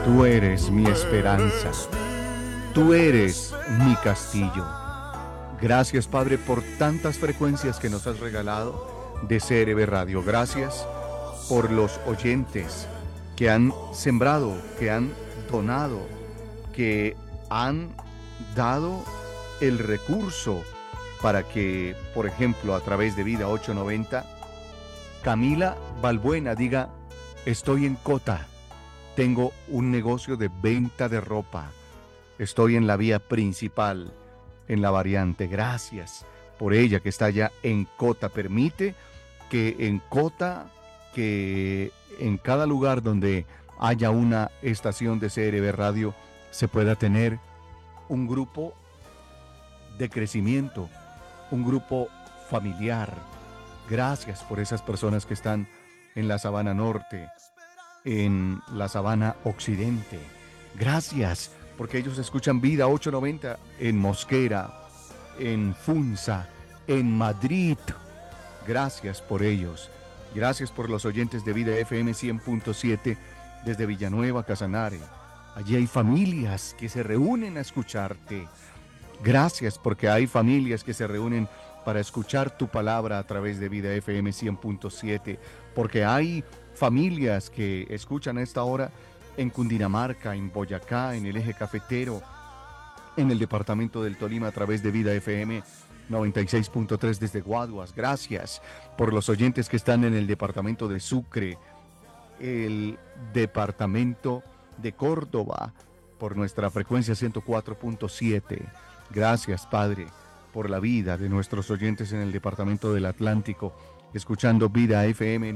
Tú eres mi esperanza. Tú eres mi castillo. Gracias, Padre, por tantas frecuencias que nos has regalado de CRB Radio. Gracias por los oyentes que han sembrado, que han donado, que han dado el recurso para que, por ejemplo, a través de Vida 890, Camila Balbuena diga: estoy en Cota, tengo un negocio de venta de ropa, estoy en la vía principal, en la variante. Gracias por ella que está allá en Cota. Permite que en Cota, que en cada lugar donde haya una estación de CRB Radio, se pueda tener un grupo de crecimiento, un grupo familiar. Gracias por esas personas que están en la Sabana Norte, en la Sabana Occidente. Gracias porque ellos escuchan Vida 890 en Mosquera, en Funza, en Madrid. Gracias por ellos. Gracias por los oyentes de Vida FM 100.7 desde Villanueva, Casanare. Allí hay familias que se reúnen a escucharte. Gracias porque hay familias que se reúnen para escuchar tu palabra a través de Vida FM 100.7. Porque hay familias que escuchan a esta hora en Cundinamarca, en Boyacá, en el eje cafetero, en el departamento del Tolima a través de Vida FM 96.3 desde Guaduas. Gracias por los oyentes que están en el departamento de Sucre, el departamento de Córdoba, por nuestra frecuencia 104.7. Gracias, Padre, por la vida de nuestros oyentes en el departamento del Atlántico, escuchando Vida FM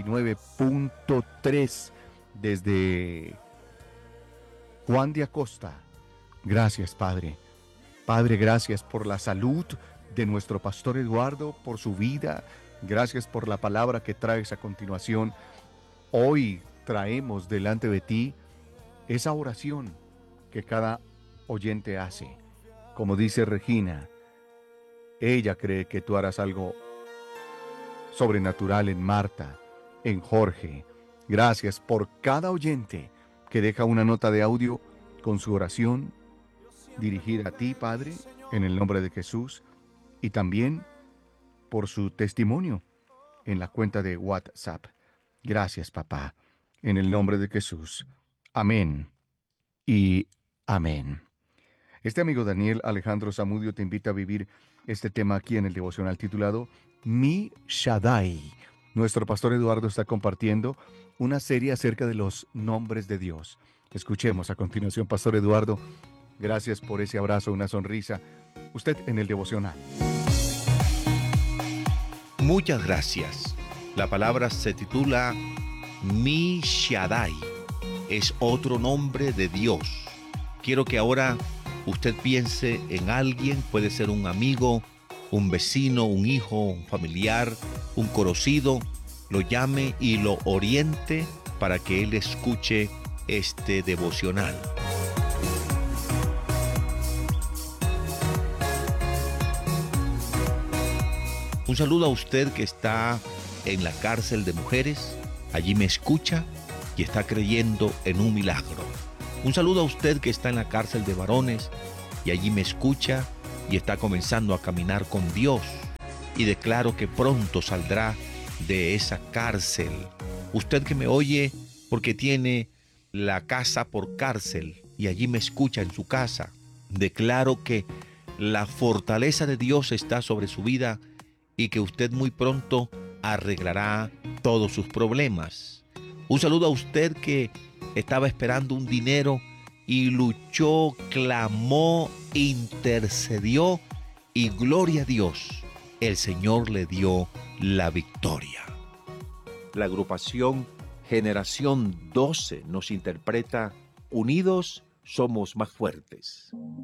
99.3 desde Juan de Acosta. Gracias, Padre. Padre, gracias por la salud de nuestro pastor Eduardo, por su vida. Gracias por la palabra que traes a continuación. Hoy traemos delante de ti esa oración que cada oyente hace. Como dice Regina, ella cree que tú harás algo sobrenatural en Marta, en Jorge. Gracias por cada oyente que deja una nota de audio con su oración dirigida a ti, Padre, en el nombre de Jesús, y también por su testimonio en la cuenta de WhatsApp. Gracias, papá, en el nombre de Jesús. Amén y amén. Este amigo Daniel Alejandro Zamudio te invita a vivir este tema aquí en el devocional titulado Mi Shaddai. Nuestro pastor Eduardo está compartiendo una serie acerca de los nombres de Dios. Escuchemos a continuación, pastor Eduardo. Gracias por ese abrazo, una sonrisa. Usted en el devocional. Muchas gracias. La palabra se titula Mi Shaddai. Es otro nombre de Dios. Quiero que ahora usted piense en alguien, puede ser un amigo, un vecino, un hijo, un familiar, un conocido, lo llame y lo oriente para que él escuche este devocional. Un saludo a usted que está en la cárcel de mujeres, allí me escucha y está creyendo en un milagro. Un saludo a usted que está en la cárcel de varones y allí me escucha y está comenzando a caminar con Dios. Y declaro que pronto saldrá de esa cárcel. Usted que me oye porque tiene la casa por cárcel y allí me escucha en su casa. Declaro que la fortaleza de Dios está sobre su vida y que usted muy pronto arreglará todos sus problemas. Un saludo a usted que estaba esperando un dinero y luchó, clamó, intercedió y gloria a Dios, el Señor le dio la victoria. La agrupación Generación 12 nos interpreta Unidos somos más fuertes.